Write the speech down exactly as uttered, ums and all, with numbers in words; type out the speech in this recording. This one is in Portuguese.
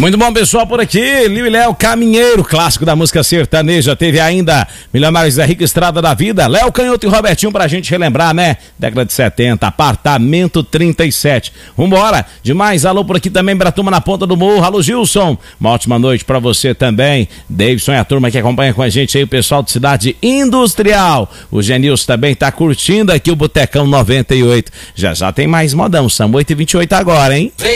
Muito bom, pessoal, por aqui. Liu e Léo, Caminheiro, clássico da música sertaneja. Teve ainda Milionários da Rica, Estrada da Vida. Léo Canhoto e Robertinho pra gente relembrar, né? Década de setenta, Apartamento trinta e sete. Vambora. Demais, alô por aqui também pra turma na Ponta do Morro. Alô, Gilson. Uma ótima noite pra você também. Davidson e a turma que acompanha com a gente aí, o pessoal de Cidade Industrial. O Genilson também tá curtindo aqui o Botecão noventa e oito. Já já tem mais modão. São oito e vinte e oito agora, hein?